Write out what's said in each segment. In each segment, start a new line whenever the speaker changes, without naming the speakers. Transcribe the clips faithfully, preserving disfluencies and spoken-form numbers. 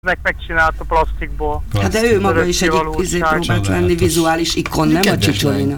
megcsinálta plastikból.
Hát de ő maga is egy izé próbált lenni, vizuális ikon, nem a Csicsolina.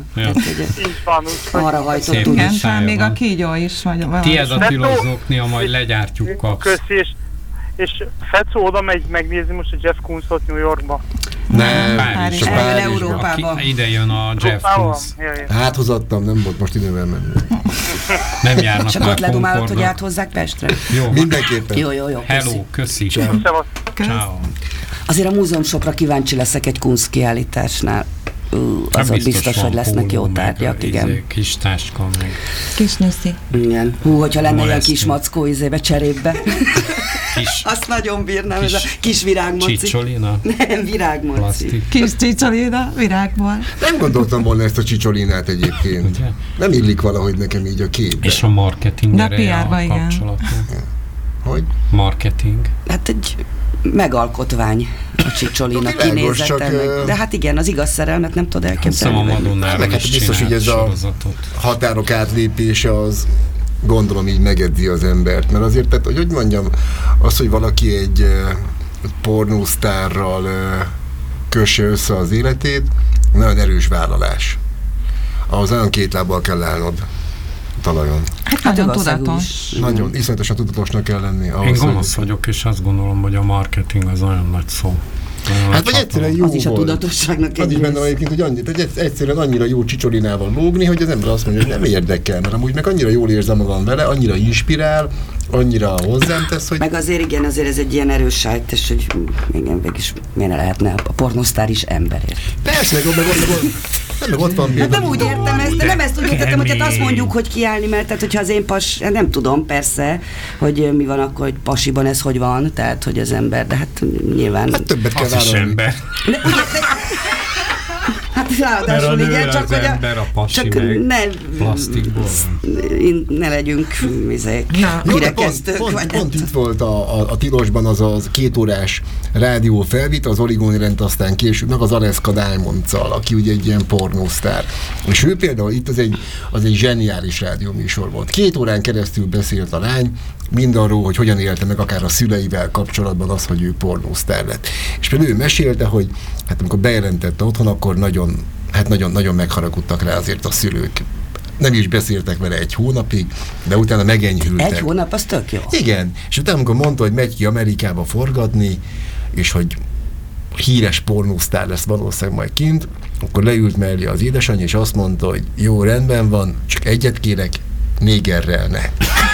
Arra hajtott úgy.
Igen, talán még a kígyó is. Vagy
tiéd a filozóknia, majd legyártjuk, kapsz.
Köszi, és, és Fecó oda megy megnézni most a Jeff Koonsot New Yorkba.
Nem,
Párizs, Párizs, Európába.
Ide jön a Jeff Koons.
Áthozattam, nem volt most idővel menni.
Nem járnak
csak ott ledumálod, hogy áthozzák Pestre?
Jó, mindenképpen.
Jó, jó, jó.
Hello, köszi.
Ciao.
Azért a múzeumsokra kíváncsi leszek egy Kunst kiállításnál. Uh, az biztos, biztos hogy lesznek jó tárgyak, igen.
Izé, kis táska meg.
Kis nyuszi.
Igen. Hú, hogyha lenne ilyen kis mackó izébe cserébe.
Kis,
azt nagyon bírnám, kis, ez a kis virágmoci.
Csicsolina?
Nem, virágmoci.
Plastik.
Kis Csicsolina, virágból.
Nem gondoltam volna ezt a Csicsolinát egyébként. Ugye? Nem illik valahogy nekem így a képbe.
És a marketingere a
igen.
kapcsolatban.
Hogy?
Marketing.
Hát egy megalkotvány a Csicsolina kinézete. Meg. De hát igen, az igaz szerelmet nem tudod elképzelni.
Szóval a Madonnáról is
biztos, hogy ez a határok átlépése az gondolom így megedzi az embert. Mert azért, tehát, hogy hogy mondjam, az, hogy valaki egy uh, pornósztárral uh, kösse össze az életét, nagyon erős vállalás. Ahhoz nagyon két lábbal kell állnod talajon.
Hát, hát nagyon tudatos.
Nagyon, iszonyatosan tudatosnak kell lenni. Ahhoz,
én gonosz vagyok, és azt gondolom, hogy a marketing az nagyon nagy szó. Nagyon
hát vagy egyszerűen jó
az is a
volt.
tudatosságnak egy
is bennem egyébként, hogy, annyi, hogy egyszerűen annyira jó Csicsolinával lógni, hogy az ember azt mondja, hogy nem érdekel, mert amúgy meg annyira jól érzem magam vele, annyira inspirál, annyira hozzám tesz, hogy...
Meg azért igen, azért ez egy ilyen erős sájtes, hogy igen, mégis miért lehetne a pornosztár is emberért.
Persze, meg, meg, meg, meg, nem, meg ott van
például. Hát nem úgy értem ezt, de nem ezt úgy értettem, hogy hát azt mondjuk, hogy kiállni, mert tehát, hogyha az én pas, nem tudom persze, hogy mi van akkor, hogy pasiban ez hogy van, tehát, hogy az ember, de hát nyilván...
Hát többet kell vállalni.
ember.
Ne, ugye, de, hát ráadásul igen, csak hogy a,
a csak ne, plastikból.
Ne legyünk kirekesztők.
Pont, pont, pont itt volt a, a, a tilosban az a két órás rádió felvit, az Origón rend aztán később, meg az Aleska Diamond-szal, aki ugye egy ilyen pornósztár. És ő például itt az egy, az egy zseniális rádióműsor volt. Két órán keresztül beszélt a lány, mindarról, hogy hogyan élte meg akár a szüleivel kapcsolatban az, hogy ő pornósztár lett. És például ő mesélte, hogy hát amikor bejelentette otthon, akkor nagyon, hát nagyon, nagyon megharagudtak rá azért a szülők. Nem is beszéltek vele egy hónapig, de utána megenyhültek.
Egy hónap, az tök jó.
Igen, és utána amikor mondta, hogy megy ki Amerikába forgatni, és hogy híres pornósztár lesz valószínűleg majd kint, akkor leült mellé az édesanyja, és azt mondta, hogy jó, rendben van, csak egyet kérek, négerrel ne.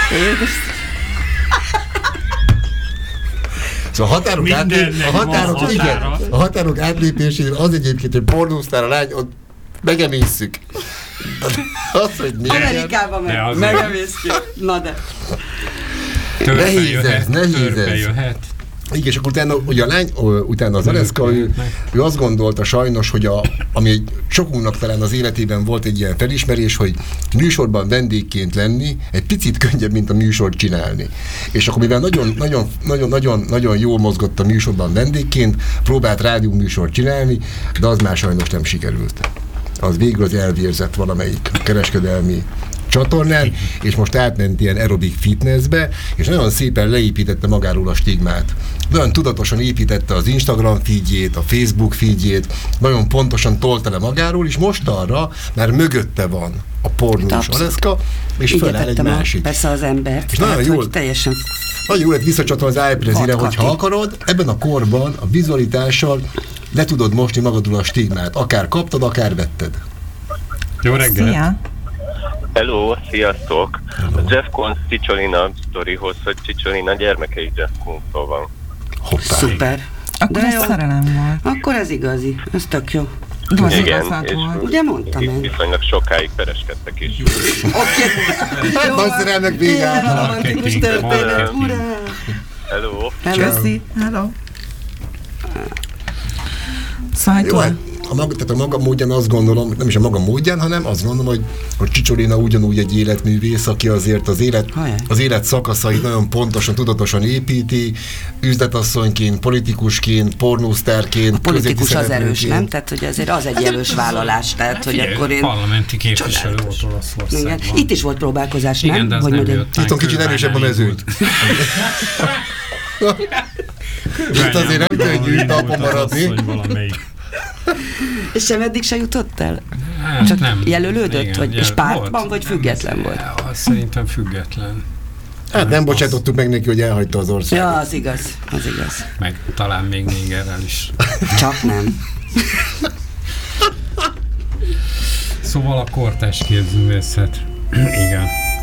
Szóval a határok, átlép, a határok, igen, a határok átlépésénél az egyébként, hogy pornósztár a lány, ott megemészszük. Az, hogy néger...
Amerikában meg, megemészszük. Na de.
Nehéz ez, nehéz ez. Igen, és akkor utána, ugye a lány, utána az Aleska, ő, ő azt gondolta sajnos, hogy a, ami egy, sokunknak talán az életében volt egy ilyen felismerés, hogy műsorban vendégként lenni egy picit könnyebb, mint a műsort csinálni. És akkor mivel nagyon, nagyon, nagyon, nagyon, nagyon jól mozgott a műsorban vendégként, próbált rádióműsort csinálni, de az már sajnos nem sikerült. Az végül az elvérzett valamelyik kereskedelmi csatornán, és most átment ilyen aerobik fitnessbe, és nagyon szépen leépítette magáról a stigmát. Nagyon tudatosan építette az Instagram feedjét, a Facebook feedjét, nagyon pontosan tolta le magáról, és most arra már mögötte van a pornós Aleska, és feláll egy másik.
Persze az embert, és
nagyon
hát,
jól,
teljesen...
Nagyon jól lett visszacsatolni az iPrezire, hogy ha akarod, ebben a korban a vizualitással le tudod mosni magadról a stigmát. Akár kaptad, akár vetted.
Jó reggel!
Szia!
Hello, sziasztok! Hello. A Jeff Koons Csicsolina sztorihoz, hogy Csicsolina gyermekei Jeff Koonstól van.
Hoppá.
Szuper.
Akkor ez szerelem volt.
Akkor ez igazi, ez tök jó.
De
igen, és
ugye mondtam én.
Viszonylag sokáig pereskedtek is.
Oké.
Nagy szerelmek vége.
Romantikus történet.
Hello.
Köszi. Hello. Szóval
a maga, tehát a maga módján azt gondolom, nem is a maga módján, hanem azt gondolom, hogy, hogy Csicsolina ugyanúgy egy életművész, aki azért az élet, az élet szakaszait nagyon pontosan, tudatosan építi, üzletasszonyként, politikusként, pornósztárként.
A politikus az erős, nem? Tehát, hogy azért az egy erős vállalás. Tehát, hát, hogy figyelj, akkor én...
Parlamenti képviselő volt Olaszországban.
Itt is volt próbálkozás, nem?
Igen, de ez
hogy
nem jött.
Itt kicsit erősebb a mezőnyt. Itt azért nem könnyű talpon maradni.
És sem eddig se jutott el?
Hát
csak
nem.
jelölődött?
Igen,
vagy,
jel-
és pártban,
volt,
vagy független volt?
Ja, szerintem független.
Hát nem bocsátottuk meg neki, hogy elhagyta az országot.
Ja, az igaz, az igaz.
Meg talán még négerrel is.
Csak nem.
Szóval a kortárs képzőművészet. Igen.